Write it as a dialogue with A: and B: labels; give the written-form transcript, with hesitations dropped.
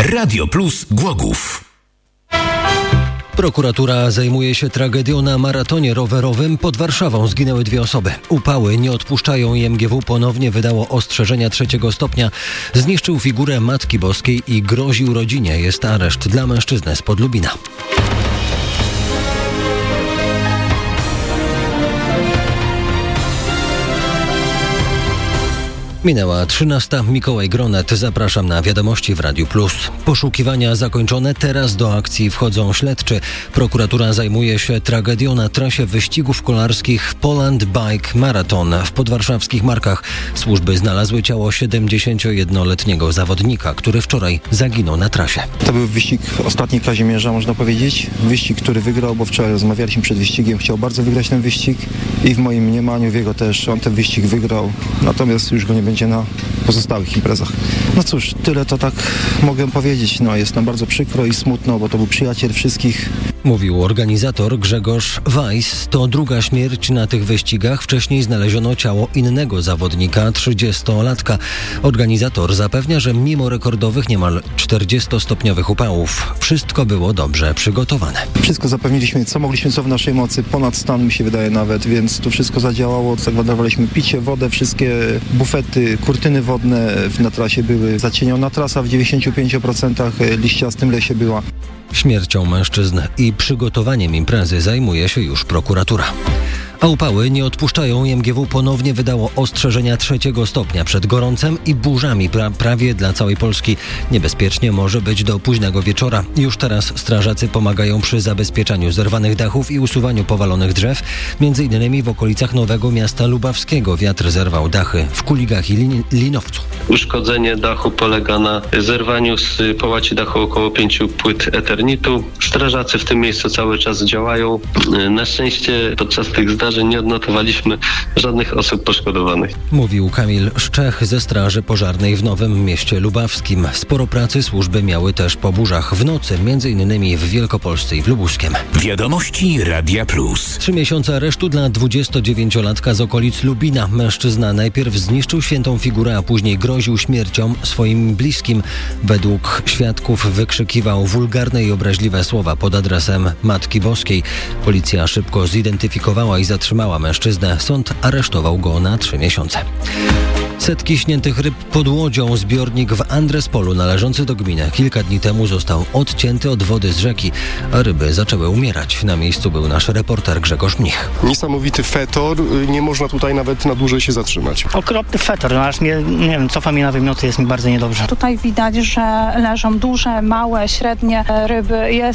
A: Radio Plus Głogów.
B: Prokuratura zajmuje się tragedią na maratonie rowerowym. Pod Warszawą zginęły 2 osoby. Upały nie odpuszczają i MGW ponownie wydało ostrzeżenia 3. stopnia. Zniszczył figurę Matki Boskiej i groził rodzinie. Jest areszt dla mężczyzny spod Lubina. Minęła 13. Mikołaj Gronet. Zapraszam na wiadomości w Radiu Plus. Poszukiwania zakończone. Teraz do akcji wchodzą śledczy. Prokuratura zajmuje się tragedią na trasie wyścigów kolarskich Poland Bike Marathon w podwarszawskich Markach. Służby znalazły ciało 71-letniego zawodnika, który wczoraj zaginął na trasie.
C: To był wyścig ostatni Kazimierza, można powiedzieć. Wyścig, który wygrał, bo wczoraj rozmawialiśmy przed wyścigiem. Chciał bardzo wygrać ten wyścig i w moim mniemaniu, w jego też, on ten wyścig wygrał. Natomiast już go nie będzie na pozostałych imprezach. No cóż, tyle to tak mogę powiedzieć. No, jest nam bardzo przykro i smutno, bo to był przyjaciel wszystkich.
B: Mówił organizator Grzegorz Weiss. To druga śmierć na tych wyścigach. Wcześniej znaleziono ciało innego zawodnika, 30-latka. Organizator zapewnia, że mimo rekordowych niemal 40-stopniowych upałów wszystko było dobrze przygotowane.
C: Wszystko zapewniliśmy, co mogliśmy, co w naszej mocy. Ponad stan, mi się wydaje nawet, więc tu wszystko zadziałało. Zagwarantowaliśmy picie, wodę, wszystkie bufety, kurtyny wodne na trasie były. Zacieniona trasa w 95% liściastym lesie była.
B: Śmiercią mężczyzn i przygotowaniem imprezy zajmuje się już prokuratura. A upały nie odpuszczają i MGW ponownie wydało ostrzeżenia 3. stopnia przed gorącem i burzami prawie dla całej Polski. Niebezpiecznie może być do późnego wieczora. Już teraz strażacy pomagają przy zabezpieczaniu zerwanych dachów i usuwaniu powalonych drzew. Między innymi w okolicach Nowego Miasta Lubawskiego wiatr zerwał dachy w Kuligach i Linowcu.
D: Uszkodzenie dachu polega na zerwaniu z połaci dachu około 5 płyt eternitu. Strażacy w tym miejscu cały czas działają. Na szczęście podczas tych zdarzeń nie odnotowaliśmy żadnych osób poszkodowanych.
B: Mówił Kamil Szczech ze Straży Pożarnej w Nowym Mieście Lubawskim. Sporo pracy służby miały też po burzach w nocy, m.in. w Wielkopolsce i w Lubuskiem.
A: Wiadomości Radia Plus.
B: 3 miesiące aresztu dla 29-latka z okolic Lubina. Mężczyzna najpierw zniszczył świętą figurę, a później groził śmiercią swoim bliskim. Według świadków wykrzykiwał wulgarne i obraźliwe słowa pod adresem Matki Boskiej. Policja szybko zidentyfikowała i zatrzymała mężczyznę. Sąd aresztował go na 3 miesiące. Setki śniętych ryb pod Łodzią. Zbiornik w Andrespolu należący do gminy kilka dni temu został odcięty od wody z rzeki, a ryby zaczęły umierać. Na miejscu był nasz reporter Grzegorz Mnich.
E: Niesamowity fetor, nie można tutaj nawet na dłużej się zatrzymać.
F: Okropny fetor, aż nie wiem, cofa mi na wymioty, jest mi bardzo niedobrze.
G: Tutaj widać, że leżą duże, małe, średnie ryby.